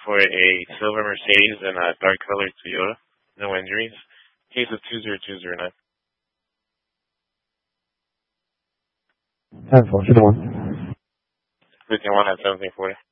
for a silver Mercedes and a dark colored Toyota. No injuries. Case of 20209. 10-4, should have one. 51 at 1740.